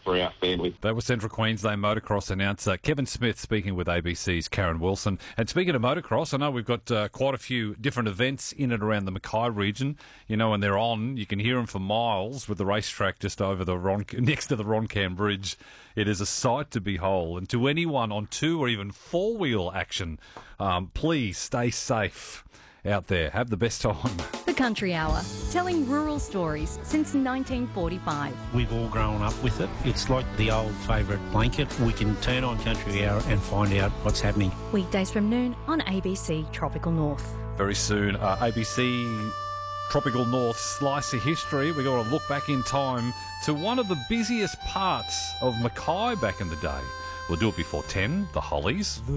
for our family. That was Central Queensland motocross announcer Kevin Smith speaking with ABC's Karen Wilson. And speaking of motocross, I know we've got quite a few different events in and around the Mackay region. You know, when they're on, you can hear them for miles with the racetrack just over next to the Roncam Bridge. It is a sight to behold. And to anyone on two or even four-wheel action, please stay safe out there. Have the best time. The Country Hour, telling rural stories since 1945. We've all grown up with it. It's like the old favourite blanket. We can turn on Country Hour and find out what's happening. Weekdays from noon on ABC Tropical North. Very soon, ABC Tropical North Slice of History. We're going to look back in time to one of the busiest parts of Mackay back in the day. We'll do it before 10, the Hollies.